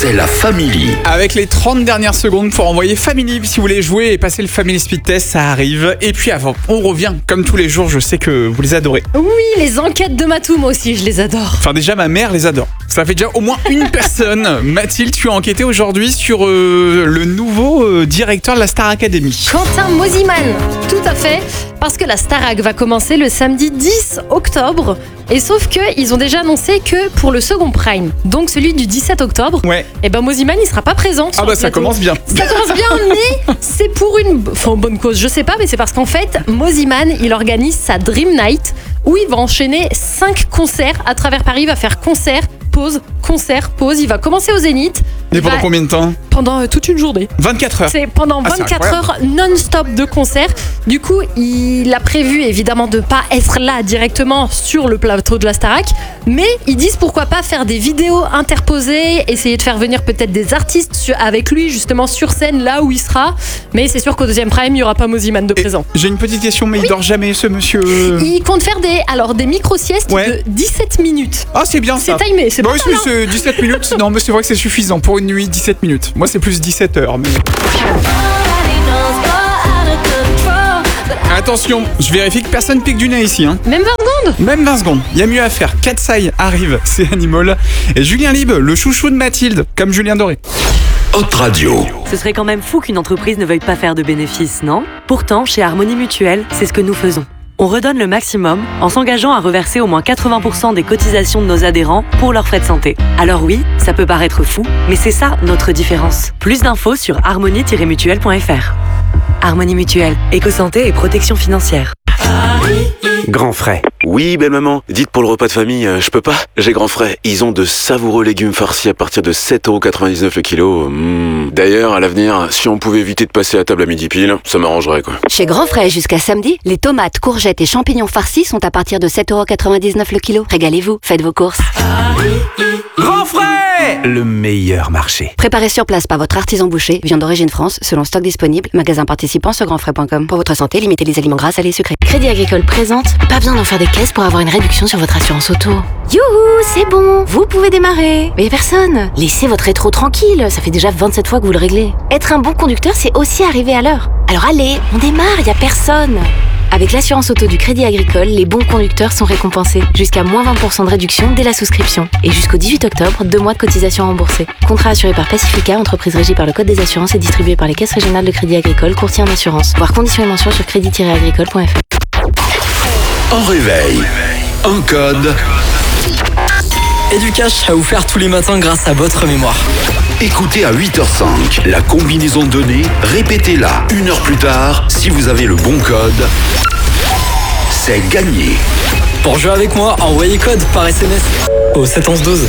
c'est la Family. Avec les 30 dernières secondes pour envoyer Family, si vous voulez jouer et passer le Family Speed Test, ça arrive. Et puis avant, on revient, comme tous les jours, je sais que vous les adorez. Oui, les enquêtes de Matou, moi aussi, je les adore. Enfin déjà, ma mère les adore. Ça fait déjà au moins une personne. Mathilde, tu as enquêté aujourd'hui sur le nouveau directeur de la Star Academy. Quentin Mosimann, tout à fait, parce que la Starac va commencer le samedi 10 octobre. Et sauf qu'ils ont déjà annoncé que pour le second prime, donc celui du 17 octobre, et ben Mosimann il sera pas présent. Ah bah ça commence bien. Ça commence bien, mais c'est pour une bonne cause, je sais pas, mais c'est parce qu'en fait, Mosimann il organise sa Dream Night où il va enchaîner 5 concerts à travers Paris, il va faire concert, pause, il va commencer au Zénith. Et pendant combien de temps ? Pendant toute une journée. 24 heures. C'est pendant 24 heures non-stop de concert. Du coup, il a prévu évidemment de pas être là directement sur le plateau de la Starac, mais ils disent pourquoi pas faire des vidéos interposées, essayer de faire venir peut-être des artistes avec lui justement sur scène là où il sera. Mais c'est sûr qu'au deuxième prime, il y aura pas Mosimann de présent. J'ai une petite question, mais il dort jamais ce monsieur. Il compte faire des micro-siestes de 17 minutes. Ah c'est bien ça. C'est timé, c'est pas mal, hein. C'est 17 minutes. Non mais c'est vrai que c'est suffisant pour une nuit, 17 minutes. Moi c'est plus 17 heures. Mais... Attention, je vérifie que personne pique du nez ici. Hein. Même 20 secondes. Même 20 secondes. Il y a mieux à faire. Katsai arrive, c'est Animal. Et Julien Lieb, le chouchou de Mathilde, comme Julien Doré. Hot Radio. Ce serait quand même fou qu'une entreprise ne veuille pas faire de bénéfices, non ? Pourtant, chez Harmonie Mutuelle, c'est ce que nous faisons. On redonne le maximum en s'engageant à reverser au moins 80% des cotisations de nos adhérents pour leurs frais de santé. Alors oui, ça peut paraître fou, mais c'est ça notre différence. Plus d'infos sur harmonie-mutuelle.fr. Harmonie Mutuelle, éco-santé et protection financière. Grand frais. Oui, belle maman. Dites pour le repas de famille, je peux pas. J'ai Grand frais. Ils ont de savoureux légumes farcis à partir de 7,99€ le kilo. D'ailleurs, à l'avenir, si on pouvait éviter de passer à table à midi pile, ça m'arrangerait quoi. Chez Grand Frais, jusqu'à samedi, les tomates, courgettes et champignons farcis sont à partir de 7,99€ le kilo. Régalez-vous, faites vos courses. Grand frais, le meilleur marché. Préparé sur place par votre artisan boucher, viande d'origine France, selon stock disponible, magasin participant sur grandfrais.com. Pour votre santé, limitez les aliments gras, salés et sucrés. Crédit Agricole présente, pas besoin d'en faire des caisses pour avoir une réduction sur votre assurance auto. Youhou, c'est bon, vous pouvez démarrer. Mais personne, laissez votre rétro tranquille, ça fait déjà 27 fois que vous le réglez. Être un bon conducteur, c'est aussi arriver à l'heure. Alors allez, on démarre, y a personne. Avec l'assurance auto du Crédit Agricole, les bons conducteurs sont récompensés. Jusqu'à moins 20% de réduction dès la souscription. Et jusqu'au 18 octobre, 2 mois de cotisation remboursée. Contrat assuré par Pacifica, entreprise régie par le Code des assurances et distribué par les caisses régionales de Crédit Agricole, courtier en assurance. Voir conditions et mentions sur crédit-agricole.fr. En réveil, un code. Educash à vous faire tous les matins grâce à votre mémoire. Écoutez à 8h05 la combinaison de données, répétez-la 1 heure plus tard. Si vous avez le bon code, c'est gagné. Pour jouer avec moi, envoyez code par SMS au 71112.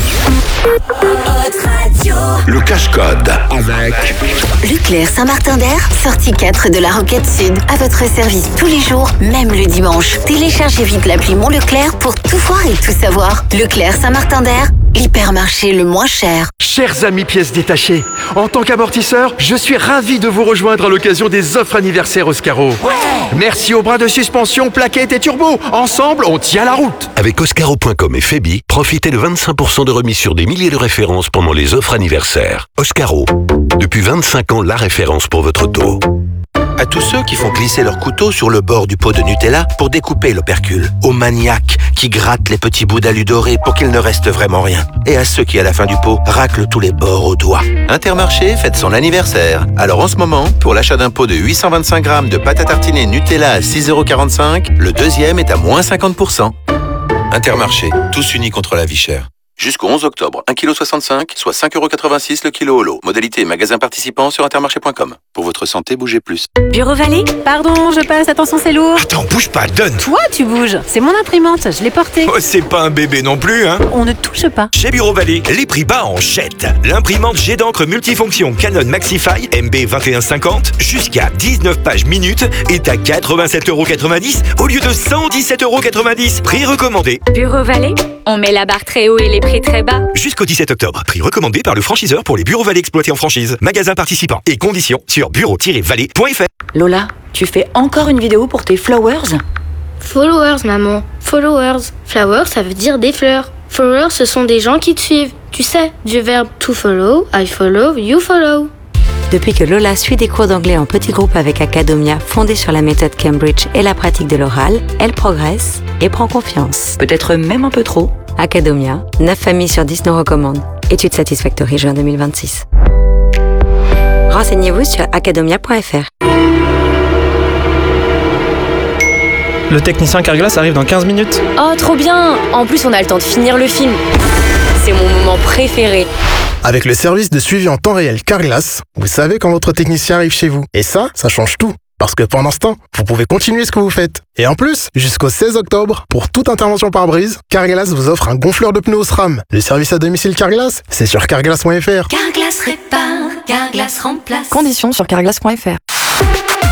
Le cache-code avec Leclerc Saint-Martin-d'Air, sortie 4 de la Roquette Sud. À votre service tous les jours, même le dimanche. Téléchargez vite l'appli Mon Leclerc pour tout voir et tout savoir. Leclerc Saint-Martin-d'Air, l'hypermarché le moins cher. Chers amis pièces détachées, en tant qu'amortisseur, je suis ravi de vous rejoindre à l'occasion des offres anniversaires Oscaro. Merci aux bras de suspension, plaquettes et turbo. Ensemble, on tient la route. Avec Oscaro.com et Febi, profitez de 25% de remise sur des milliers de références pendant les offres anniversaires. Oscaro, depuis 25 ans, la référence pour votre auto. À tous ceux qui font glisser leur couteau sur le bord du pot de Nutella pour découper l'opercule. Aux maniaques qui grattent les petits bouts d'alu doré pour qu'il ne reste vraiment rien. Et à ceux qui, à la fin du pot, raclent tous les bords au doigt. Intermarché fête son anniversaire. Alors en ce moment, pour l'achat d'un pot de 825 grammes de pâte à tartiner Nutella à 6,45€, le deuxième est à moins 50%. Intermarché, tous unis contre la vie chère. Jusqu'au 11 octobre, 1,65 kg, soit 5,86€ le kilo au lot. Modalité magasin participant sur intermarché.com. Pour votre santé, bougez plus. Bureau Vallée ? Pardon, je passe, attention c'est lourd. Attends, bouge pas, donne. Toi, tu bouges. C'est mon imprimante, je l'ai portée. Oh, c'est pas un bébé non plus, hein. On ne touche pas. Chez Bureau Vallée, les prix bas en jette. L'imprimante jet d'encre multifonction Canon Maxify MB2150 jusqu'à 19 pages minutes est à 87,90€ au lieu de 117,90€. Prix recommandé. Bureau Vallée, on met la barre très haut et les prix très bas. Jusqu'au 17 octobre. Prix recommandé par le franchiseur pour les bureaux Vallée exploités en franchise. Magasin participant et conditions sur bureau-vallée.fr. Lola, tu fais encore une vidéo pour tes flowers ? Followers, maman. Followers. Flowers, ça veut dire des fleurs. Followers, ce sont des gens qui te suivent. Tu sais, du verbe to follow, I follow, you follow. Depuis que Lola suit des cours d'anglais en petit groupe avec Academia, fondée sur la méthode Cambridge et la pratique de l'oral, elle progresse et prend confiance. Peut-être même un peu trop. Academia, 9 familles sur 10 nous recommandent. Étude Satisfactory, juin 2026. Renseignez-vous sur academia.fr. Le technicien Carglass arrive dans 15 minutes. Oh, trop bien! En plus, on a le temps de finir le film. C'est mon moment préféré. Avec le service de suivi en temps réel Carglass, vous savez quand votre technicien arrive chez vous. Et ça change tout. Parce que pendant ce temps, vous pouvez continuer ce que vous faites. Et en plus, jusqu'au 16 octobre, pour toute intervention pare-brise, Carglass vous offre un gonfleur de pneus SRAM. Le service à domicile Carglass, c'est sur carglass.fr. Carglass répare, Carglass remplace. Conditions sur carglass.fr.